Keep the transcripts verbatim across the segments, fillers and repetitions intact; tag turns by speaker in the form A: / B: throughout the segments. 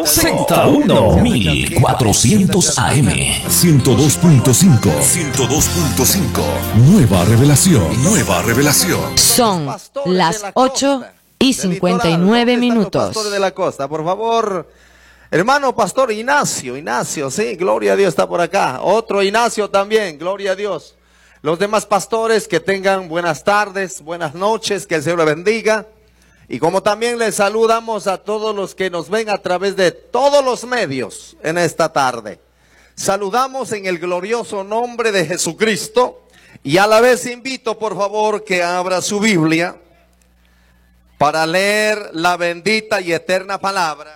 A: Z uno mil cuatrocientos A M ciento dos punto cinco ciento dos punto cinco Nueva revelación, nueva revelación.
B: Son las ocho y cincuenta y nueve minutos.
C: Pastores de la costa, por favor. Hermano pastor Ignacio, Ignacio, sí, gloria a Dios, está por acá. Otro Ignacio también, gloria a Dios. Los demás pastores que tengan buenas tardes, buenas noches, que el Señor les bendiga. Y como también les saludamos a todos los que nos ven a través de todos los medios en esta tarde. Saludamos en el glorioso nombre de Jesucristo y a la vez invito por favor que abra su Biblia para leer la bendita y eterna palabra.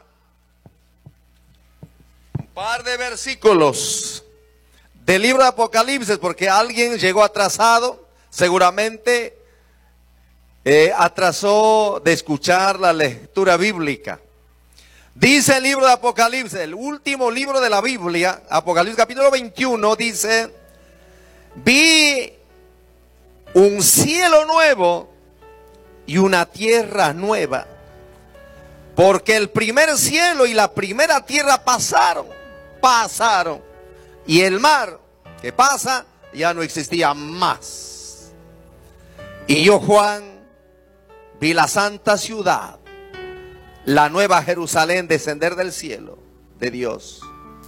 C: Un par de versículos del libro de Apocalipsis, porque alguien llegó atrasado, seguramente eh, atrasó de escuchar la lectura bíblica. Dice el libro de Apocalipsis, el último libro de la Biblia, Apocalipsis capítulo veintiuno, dice: vi un cielo nuevo y una tierra nueva, porque el primer cielo y la primera tierra pasaron, pasaron, y el mar que pasa ya no existía más. Y yo, Juan, vi la santa ciudad, la nueva Jerusalén, descender del cielo de Dios,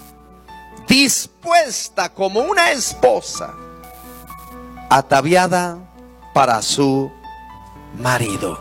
C: dispuesta como una esposa ataviada para su marido.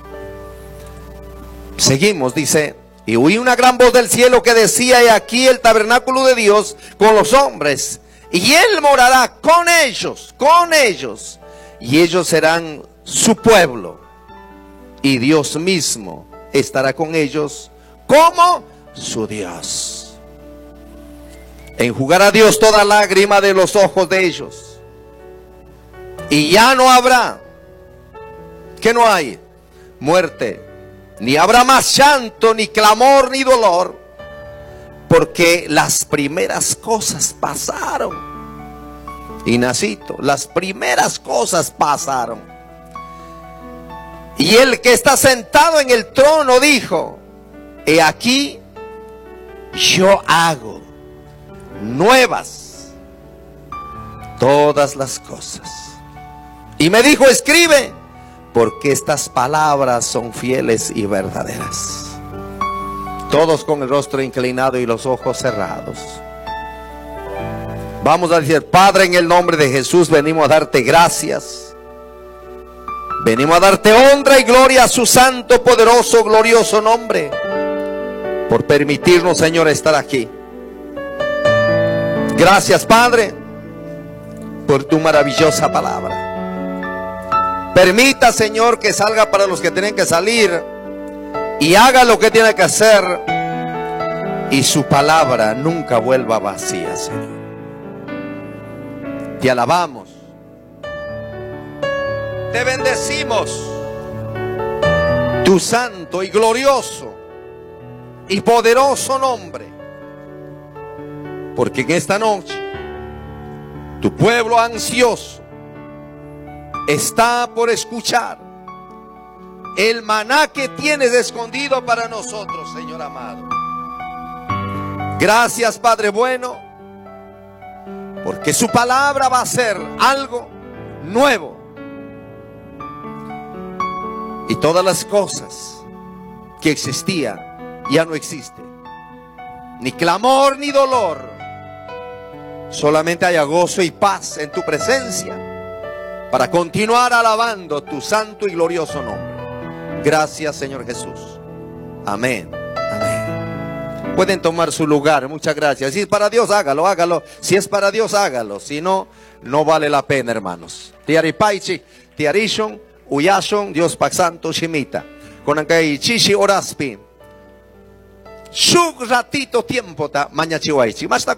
C: Seguimos, dice: y oí una gran voz del cielo que decía: he aquí el tabernáculo de Dios con los hombres, y Él morará con ellos, con ellos, y ellos serán su pueblo, y Dios mismo estará con ellos como su Dios. Enjugará Dios toda lágrima de los ojos de ellos, y ya no habrá, ¿qué no hay? Muerte, ni habrá más llanto, ni clamor, ni dolor, porque las primeras cosas pasaron. Ignacio, las primeras cosas pasaron. Y el que está sentado en el trono dijo: he aquí, yo hago nuevas todas las cosas. Y me dijo: escribe, porque estas palabras son fieles y verdaderas. Todos con el rostro inclinado y los ojos cerrados. Vamos a decir: Padre, en el nombre de Jesús venimos a darte gracias. Venimos a darte honra y gloria a su santo, poderoso, glorioso nombre, por permitirnos, Señor, estar aquí. Gracias, Padre, por tu maravillosa palabra. Permita, Señor, que salga para los que tienen que salir, y haga lo que tiene que hacer, y su palabra nunca vuelva vacía, Señor. Te alabamos, te bendecimos, tu santo y glorioso y poderoso nombre, porque en esta noche tu pueblo ansioso está por escuchar el maná que tienes escondido para nosotros, Señor amado. Gracias, Padre bueno, porque su palabra va a ser algo nuevo, y todas las cosas que existían ya no existen, ni clamor ni dolor, solamente haya gozo y paz en tu presencia, para continuar alabando tu santo y glorioso nombre. Gracias, Señor Jesús. Amén. Amén. Pueden tomar su lugar. Muchas gracias. Si es para Dios, hágalo, hágalo. Si es para Dios, hágalo. Si no, no vale la pena, hermanos. Tiaripaichi, tiarishon, uyashon, Dios Paxanto, shimita. Con acá chichi oraspi. Shuk ratito tiempo ta mañachiwaichi.